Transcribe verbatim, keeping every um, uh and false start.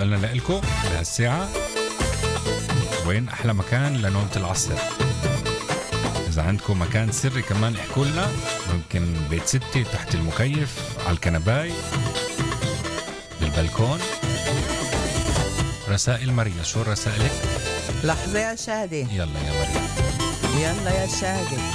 سؤالنا لإلكم لهالساعة: وين أحلى مكان لنومة العصر؟ إذا عندكم مكان سري كمان احكوا لنا، ممكن بيت ستي، تحت المكيف، على الكنباي، بالبلكون. رسائل مريا، شو رسائلك؟ لحظة يا شادي. يلا يا مريا. يلا يا شادي.